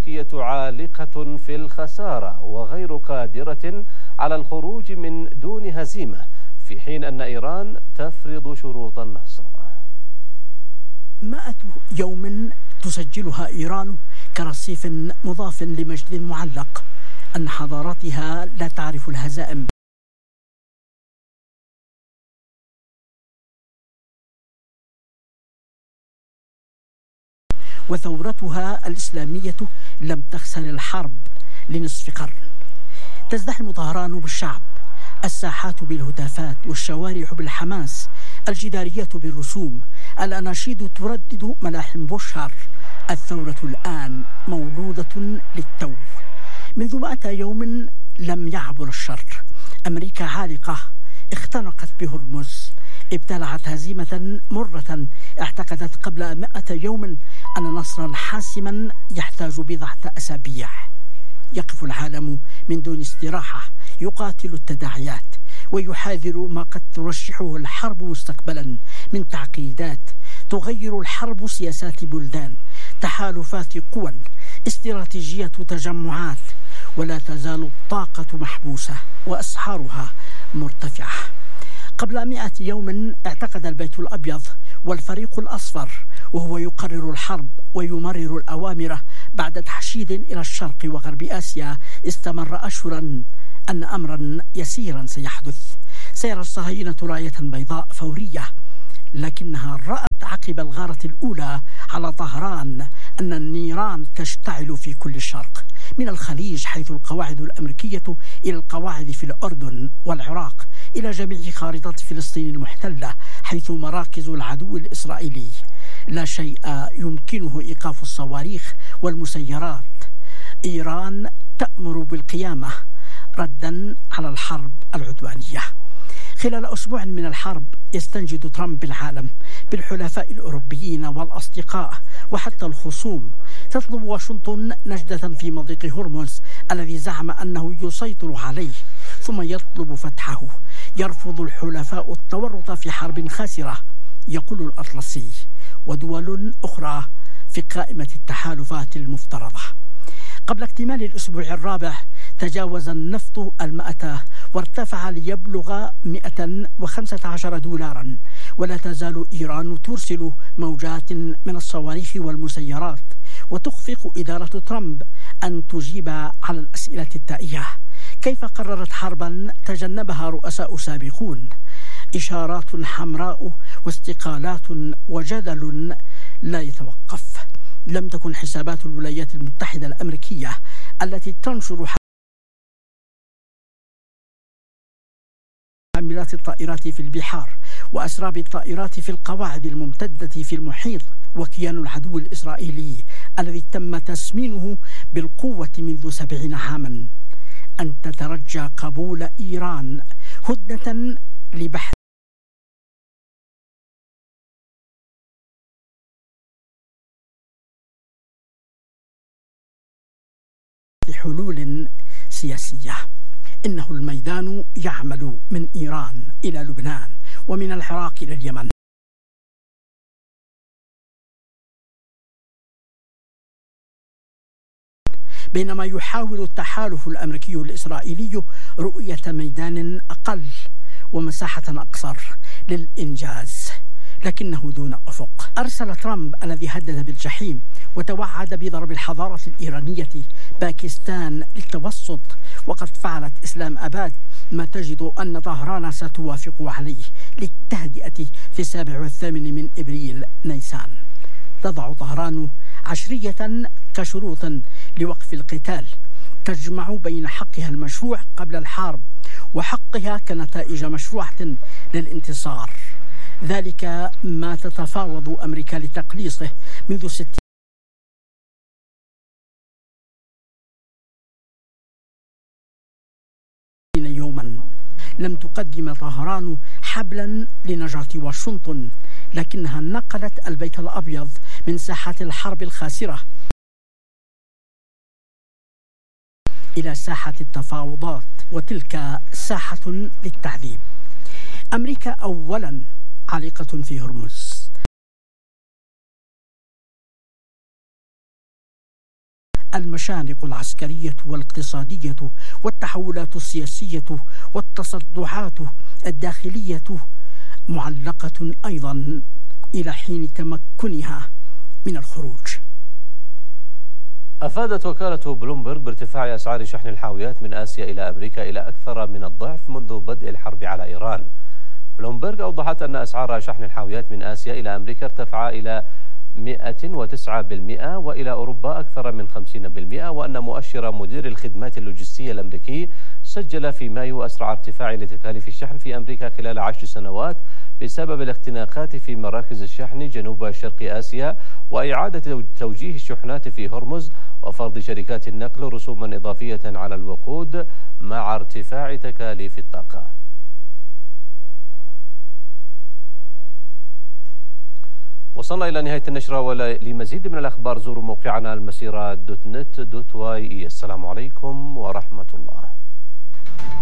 الأمريكية عالقة في الخسارة وغير قادرة على الخروج من دون هزيمة، في حين أن إيران تفرض شروط النصر. 100 يوم تسجلها إيران كرصيف مضاف لمجد معلق، أن حضارتها لا تعرف الهزائم وثورتها الإسلامية لم تخسر الحرب لنصف قرن. تزدحم طهران بالشعب، الساحات بالهتافات والشوارع بالحماس، الجداريات بالرسوم، الأناشيد تردد ملاحم بوشهر. الثورة الآن مولودة للتو. منذ 100 يوم لم يعبر الشر. أمريكا عالقة، اختنقت بهرمز، ابتلعت هزيمة مرة اعتقدت قبل 100 يوم أن نصرا حاسما يحتاج بضعة أسابيع. يقف العالم من دون استراحة، يقاتل التداعيات ويحاذر ما قد ترشحه الحرب مستقبلا من تعقيدات تغير الحرب سياسات بلدان، تحالفات قوى، استراتيجية تجمعات، ولا تزال الطاقة محبوسة وأسعارها مرتفعة. قبل 100 يوم اعتقد البيت الأبيض والفريق الأصفر وهو يقرر الحرب ويمرر الأوامر بعد تحشيد إلى الشرق وغرب آسيا استمر أشهرا أن أمرا يسيرا سيحدث. سيرى الصهاينة راية بيضاء فورية، لكنها رأت عقب الغارة الأولى على طهران أن النيران تشتعل في كل الشرق، من الخليج حيث القواعد الأمريكية إلى القواعد في الأردن والعراق، إلى جميع خارطة فلسطين المحتلة حيث مراكز العدو الإسرائيلي. لا شيء يمكنه إيقاف الصواريخ والمسيرات. إيران تأمر بالقيامة ردا على الحرب العدوانية. خلال أسبوع من الحرب يستنجد ترامب العالم بالحلفاء الأوروبيين والأصدقاء وحتى الخصوم. تطلب واشنطن نجدة في مضيق هرمز الذي زعم أنه يسيطر عليه، ثم يطلب فتحه. يرفض الحلفاء التورط في حرب خاسرة، يقول الأطلسي، ودول أخرى في قائمة التحالفات المفترضة. قبل اكتمال الأسبوع الرابع تجاوز النفط 100 وارتفع ليبلغ $115، ولا تزال إيران ترسل موجات من الصواريخ والمسيرات، وتخفق إدارة ترامب أن تجيب على الأسئلة التائهة. كيف قررت حربا تجنبها رؤساء سابقون؟ إشارات حمراء واستقالات وجدل لا يتوقف. لم تكن حسابات الولايات المتحدة الأمريكية التي تنشر حاملات الطائرات في البحار وأسراب الطائرات في القواعد الممتدة في المحيط، وكيان العدو الإسرائيلي الذي تم تسمينه بالقوة منذ 70 عاما، أن تترجى قبول إيران هدنة لبحث حلول سياسية. إنه الميدان يعمل من إيران إلى لبنان ومن العراق إلى اليمن. بينما يحاول التحالف الأمريكي الإسرائيلي رؤية ميدان أقل ومساحة أقصر للإنجاز، لكنه دون أفق. أرسل ترامب الذي هدد بالجحيم وتوعد بضرب الحضارة الإيرانية باكستان للتوسط، وقد فعلت إسلام أباد ما تجد أن طهران ستوافق عليه للتهدئة في 7 و8 من إبريل نيسان. تضع طهران عشرية كشروط لوقف القتال تجمع بين حقها المشروع قبل الحرب وحقها كنتائج مشروعة للانتصار. ذلك ما تتفاوض أمريكا لتقليصه منذ 60 يوما. لم تقدم طهران حبلا لنجاة واشنطن، لكنها نقلت البيت الأبيض من ساحة الحرب الخاسرة إلى ساحة التفاوضات، وتلك ساحة للتعذيب. أمريكا أولا عالقة في هرمز، المشانق العسكرية والاقتصادية والتحولات السياسية والتصدعات الداخلية معلقة أيضا إلى حين تمكنها من الخروج. أفادت وكالة بلومبرغ بارتفاع أسعار شحن الحاويات من آسيا إلى أمريكا إلى أكثر من الضعف منذ بدء الحرب على إيران. بلومبرغ أوضحت أن أسعار شحن الحاويات من آسيا إلى أمريكا ارتفع إلى 109% وإلى أوروبا أكثر من 50%، وأن مؤشر مدير الخدمات اللوجستية الأمريكي سجل في مايو أسرع ارتفاع لتكاليف الشحن في أمريكا خلال 10 سنوات بسبب الاختناقات في مراكز الشحن جنوب شرق آسيا وإعادة توجيه الشحنات في هرمز وفرض شركات النقل رسوما إضافية على الوقود مع ارتفاع تكاليف الطاقة. وصلنا إلى نهاية النشرة، ولمزيد من الأخبار زوروا موقعنا المسيرة.net. السلام عليكم ورحمة